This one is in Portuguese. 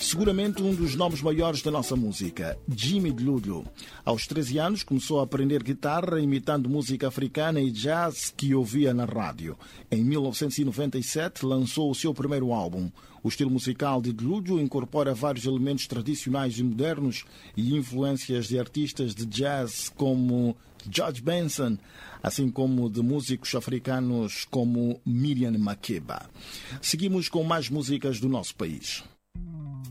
seguramente um dos nomes maiores da nossa música, Jimmy Dludlu. Aos 13 anos começou a aprender guitarra imitando música africana e jazz que ouvia na rádio. Em 1997 lançou o seu primeiro álbum. O estilo musical de Dludlu incorpora vários elementos tradicionais e modernos e influências de artistas de jazz como George Benson, assim como de músicos africanos como Miriam Makeba. Seguimos com mais músicas do nosso país.